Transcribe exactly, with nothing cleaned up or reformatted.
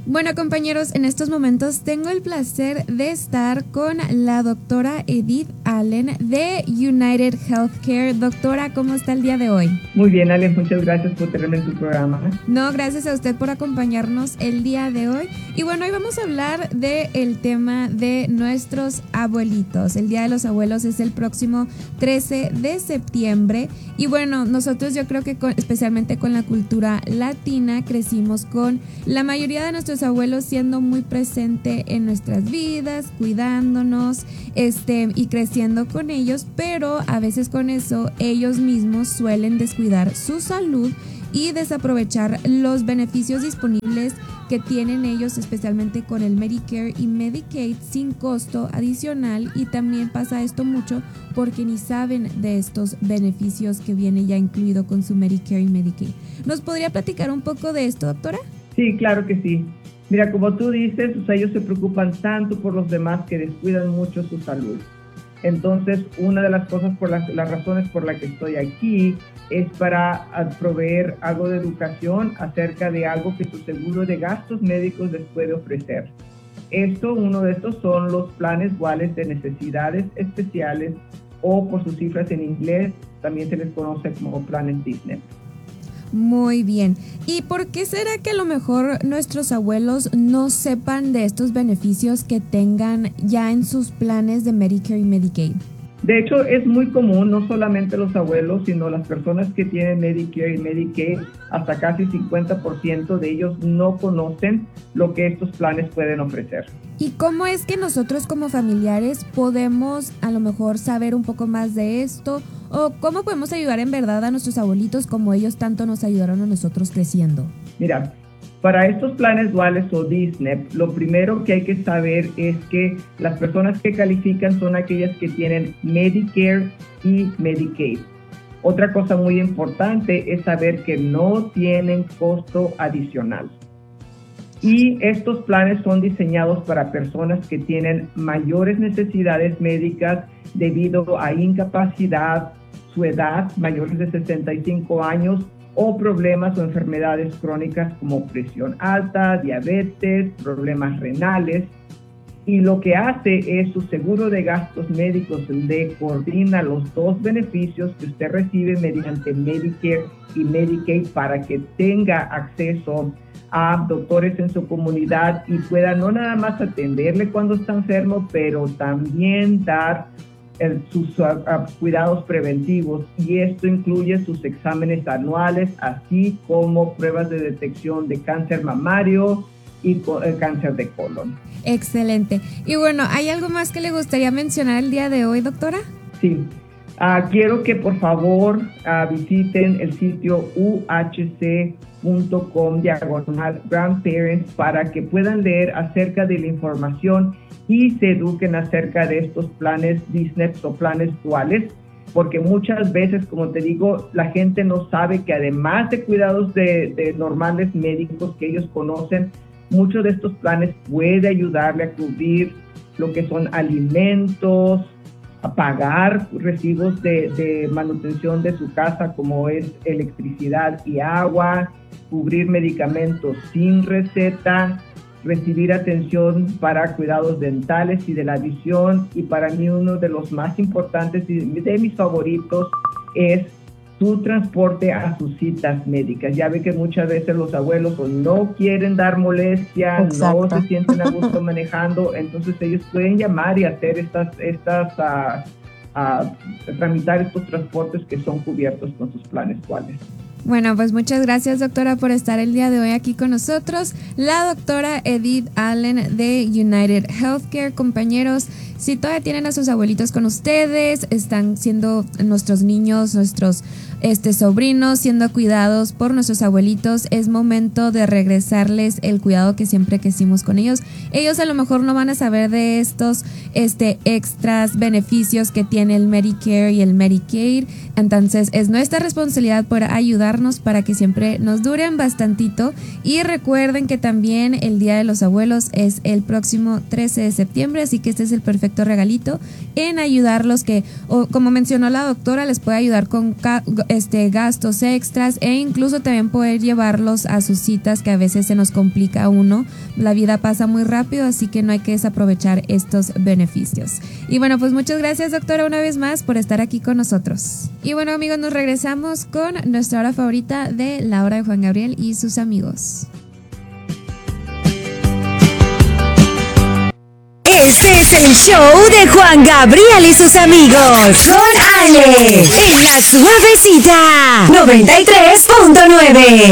Bueno, compañeros, en estos momentos tengo el placer de estar con la doctora Edith Allen de United Healthcare. Doctora, ¿cómo está el día de hoy? Muy bien, Allen, muchas gracias por tenerme en tu programa. No, gracias a usted por acompañarnos el día de hoy. Y bueno, hoy vamos a hablar del tema de nuestros abuelitos. El Día de los Abuelos es el próximo trece de septiembre. Y bueno, nosotros yo creo que con, especialmente con la cultura latina crecimos con la mayoría de nuestros abuelos siendo muy presente en nuestras vidas, cuidándonos, este, y creciendo con ellos, pero a veces con eso ellos mismos suelen descuidar su salud y desaprovechar los beneficios disponibles que tienen ellos, especialmente con el Medicare y Medicaid sin costo adicional. Y también pasa esto mucho porque ni saben de estos beneficios que viene ya incluido con su Medicare y Medicaid. ¿Nos podría platicar un poco de esto, doctora? Sí, claro que sí. Mira, como tú dices, o sea, ellos se preocupan tanto por los demás que descuidan mucho su salud. Entonces, una de las cosas, por las, las razones por las que estoy aquí es para proveer algo de educación acerca de algo que su seguro de gastos médicos les puede ofrecer. Esto, uno de estos son los planes duales de necesidades especiales, o por sus cifras en inglés, también se les conoce como planes Disney. Muy bien. ¿Y por qué será que a lo mejor nuestros abuelos no sepan de estos beneficios que tengan ya en sus planes de Medicare y Medicaid? De hecho, es muy común, no solamente los abuelos, sino las personas que tienen Medicare y Medicaid, hasta casi cincuenta por ciento de ellos no conocen lo que estos planes pueden ofrecer. ¿Y cómo es que nosotros como familiares podemos a lo mejor saber un poco más de esto? ¿O cómo podemos ayudar en verdad a nuestros abuelitos como ellos tanto nos ayudaron a nosotros creciendo? Mira, para estos planes duales o D S N P, lo primero que hay que saber es que las personas que califican son aquellas que tienen Medicare y Medicaid. Otra cosa muy importante es saber que no tienen costo adicional. Y estos planes son diseñados para personas que tienen mayores necesidades médicas debido a incapacidad, su edad, mayores de sesenta y cinco años, o problemas o enfermedades crónicas como presión alta, diabetes, problemas renales. Y lo que hace es su seguro de gastos médicos le coordina los dos beneficios que usted recibe mediante Medicare y Medicaid para que tenga acceso a doctores en su comunidad y pueda no nada más atenderle cuando está enfermo, pero también dar el, sus uh, uh, cuidados preventivos, y esto incluye sus exámenes anuales, así como pruebas de detección de cáncer mamario y co- el cáncer de colon. Excelente. Y bueno, ¿hay algo más que le gustaría mencionar el día de hoy, doctora? Sí. Uh, quiero que por favor uh, visiten el sitio u h c punto com diagonal grandparents para que puedan leer acerca de la información y se eduquen acerca de estos planes D S N P o planes duales, porque muchas veces, como te digo, la gente no sabe que además de cuidados de, de normales médicos que ellos conocen, muchos de estos planes puede ayudarle a cubrir lo que son alimentos, a pagar recibos de, de manutención de su casa, como es electricidad y agua, cubrir medicamentos sin receta, recibir atención para cuidados dentales y de la visión. Y para mí uno de los más importantes y de mis favoritos es su transporte a sus citas médicas. Ya ve que muchas veces los abuelos o no quieren dar molestia, Exacto. no se sienten a gusto manejando, entonces ellos pueden llamar y hacer estas, estas uh, uh, tramitar estos transportes que son cubiertos con sus planes duales. Bueno, pues muchas gracias, doctora, por estar el día de hoy aquí con nosotros. La doctora Edith Allen de United Healthcare. Compañeros, si todavía tienen a sus abuelitos con ustedes, están siendo nuestros niños, nuestros este, sobrinos, siendo cuidados por nuestros abuelitos, es momento de regresarles el cuidado que siempre quisimos con ellos. Ellos a lo mejor no van a saber de estos este, extras beneficios que tiene el Medicare y el Medicaid. Entonces es nuestra responsabilidad por ayudarnos para que siempre nos duren bastantito. Y recuerden que también el Día de los Abuelos es el próximo trece de septiembre, así que este es el perfecto regalito en ayudarlos, que o, como mencionó la doctora, les puede ayudar con ca- este, gastos extras e incluso también poder llevarlos a sus citas, que a veces se nos complica a uno. La vida pasa muy rápido, así que no hay que desaprovechar estos beneficios. Y bueno, pues muchas gracias, doctora, una vez más por estar aquí con nosotros. Y bueno, amigos, nos regresamos con nuestra hora favorita de La Hora de Juan Gabriel y sus amigos. Este es el show de Juan Gabriel y sus amigos. Con Ale, en La Suavecita noventa y tres punto nueve.